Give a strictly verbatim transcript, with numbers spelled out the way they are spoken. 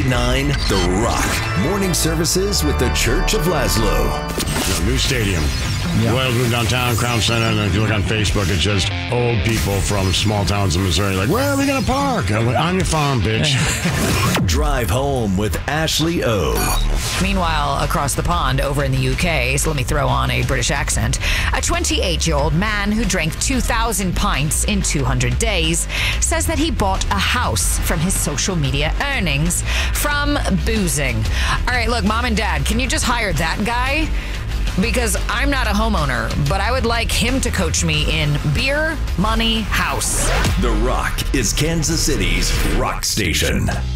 ninety-nine The Rock. Morning services with the Church of Laszlo. No, new stadium. Yeah. Royal Room downtown, Crown Center, and if you look on Facebook, it's just old people from small towns in Missouri like, where are we going to park? I'm like, on your farm, bitch. Drive home with Ashley O. Meanwhile, across the pond over in the U K, so let me throw on a British accent, a twenty-eight-year-old man who drank two thousand pints in two hundred days says that he bought a house from his social media earnings from boozing. All right, look, Mom and Dad, can you just hire that guy? Because I'm not a homeowner, but I would like him to coach me in beer, money, house. The Rock is Kansas City's rock station.